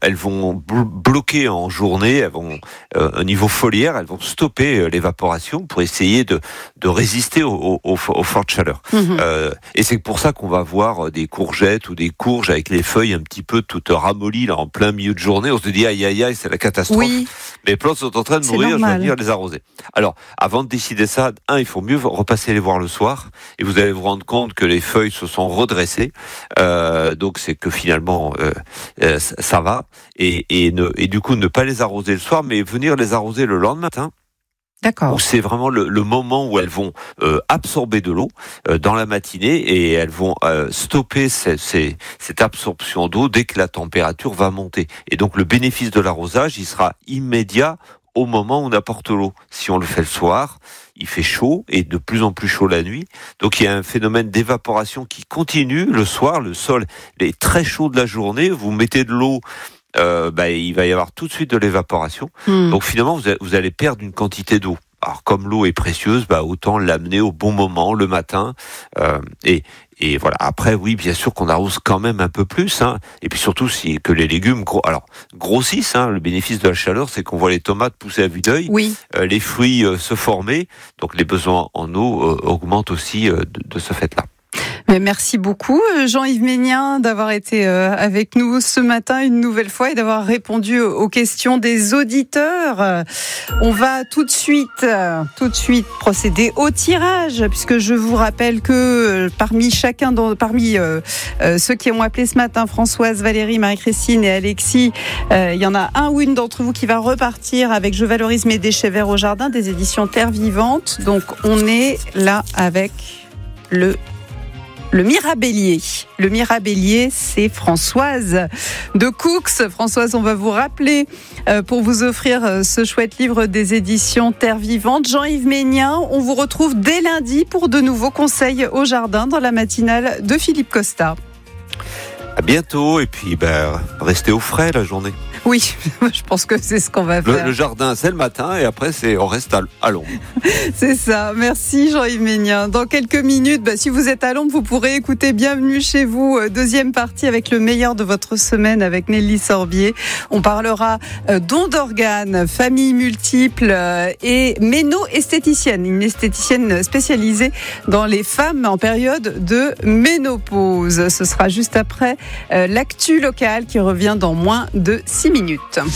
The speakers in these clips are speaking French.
elles vont bloquer en journée, elles vont au niveau foliaire, elles vont stopper l'évaporation pour essayer de résister aux fortes chaleurs. Et c'est pour ça qu'on va voir des courgettes ou des courges avec les feuilles un petit peu toutes ramollies là en plein milieu de journée. On se dit aïe aïe aïe, c'est la catastrophe. Oui. Mais les plantes sont en train de mourir, normal. Je vais venir les arroser. Alors, avant de décider ça, il faut mieux repasser les voir le soir et vous allez vous rendre compte que les feuilles se sont redressées. Donc c'est que finalement ça va et du coup ne pas les arroser le soir, mais venir les arroser le lendemain matin. D'accord. Où c'est vraiment le moment où elles vont absorber de l'eau dans la matinée et elles vont stopper cette absorption d'eau dès que la température va monter. Et donc le bénéfice de l'arrosage, il sera immédiat au moment où on apporte l'eau. Si on le fait le soir, il fait chaud et de plus en plus chaud la nuit. Donc il y a un phénomène d'évaporation qui continue le soir. Le sol est très chaud de la journée. Vous mettez de l'eau, il va y avoir tout de suite de l'évaporation. Donc finalement, vous allez perdre une quantité d'eau. Alors comme l'eau est précieuse, autant l'amener au bon moment, le matin. Et voilà. Après, oui, bien sûr qu'on arrose quand même un peu plus. Et puis surtout, que les légumes grossissent. Le bénéfice de la chaleur, c'est qu'on voit les tomates pousser à vue d'œil, les fruits se former. Donc les besoins en eau augmentent aussi de ce fait-là. Mais merci beaucoup Jean-Yves Ménien d'avoir été avec nous ce matin une nouvelle fois et d'avoir répondu aux questions des auditeurs. On va tout de suite procéder au tirage, puisque je vous rappelle que parmi ceux qui ont appelé ce matin, Françoise, Valérie, Marie-Christine et Alexis, il y en a un ou une d'entre vous qui va repartir avec Je valorise mes déchets verts au jardin des éditions Terre Vivante. Donc on est là avec le Mirabellier. Le Mirabellier, c'est Françoise de Coux. Françoise, on va vous rappeler pour vous offrir ce chouette livre des éditions Terre Vivante. Jean-Yves Ménien, on vous retrouve dès lundi pour de nouveaux conseils au jardin dans la matinale de Philippe Costa. À bientôt et puis restez au frais la journée. Oui, je pense que c'est ce qu'on va faire. Le jardin, c'est le matin et après, on reste à l'ombre. C'est ça. Merci Jean-Yves Ménien. Dans quelques minutes, si vous êtes à l'ombre, vous pourrez écouter Bienvenue chez vous, deuxième partie avec le meilleur de votre semaine avec Nelly Sorbier. On parlera don d'organes, famille multiple et méno-esthéticienne, une esthéticienne spécialisée dans les femmes en période de ménopause. Ce sera juste après l'actu locale qui revient dans moins de 6 minutes.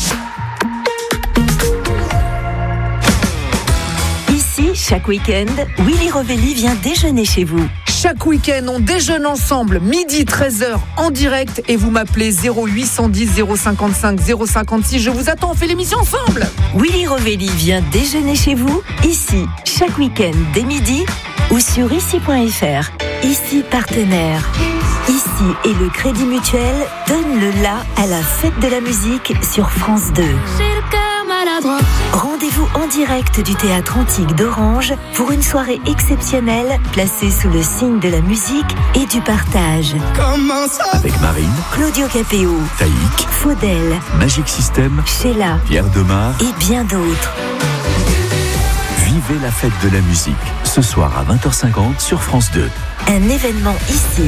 Ici, chaque week-end, Willy Rovelli vient déjeuner chez vous. Chaque week-end, on déjeune ensemble, midi 13h en direct et vous m'appelez 0810 055 056. Je vous attends, on fait l'émission ensemble. Willy Rovelli vient déjeuner chez vous, ici, chaque week-end dès midi ou sur ici.fr. Ici partenaire. Ici et le Crédit Mutuel donne le la à la fête de la musique sur France 2. Rendez-vous en direct du Théâtre Antique d'Orange pour une soirée exceptionnelle placée sous le signe de la musique et du partage. Avec Marine, Claudio Capéo, Taïk, Faudel, Magic System, Sheila, Pierre Demar et bien d'autres. Vivez la fête de la musique ce soir à 20h50 sur France 2. Un événement ici.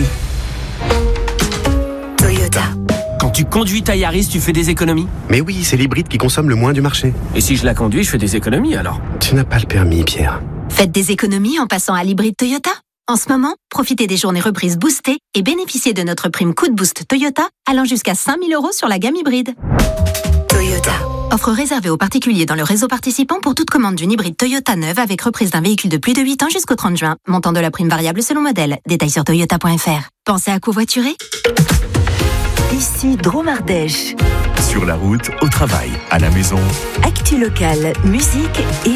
Toyota. Quand tu conduis ta Yaris, tu fais des économies ? Mais oui, c'est l'hybride qui consomme le moins du marché. Et si je la conduis, je fais des économies alors ? Tu n'as pas le permis, Pierre. Faites des économies en passant à l'hybride Toyota. En ce moment, profitez des journées reprises boostées et bénéficiez de notre prime coup de boost Toyota allant jusqu'à 5 000 € sur la gamme hybride. Toyota. Offre réservée aux particuliers dans le réseau participant pour toute commande d'une hybride Toyota neuve avec reprise d'un véhicule de plus de 8 ans jusqu'au 30 juin. Montant de la prime variable selon modèle. Détails sur toyota.fr. Pensez à covoiturer ? Ici Drôme-Ardèche. Sur la route, au travail, à la maison. Actu locale, musique et